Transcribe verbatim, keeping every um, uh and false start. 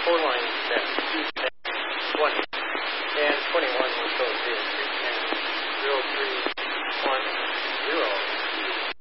four lines that two ten twenty and twenty-one will show zero three ten zero three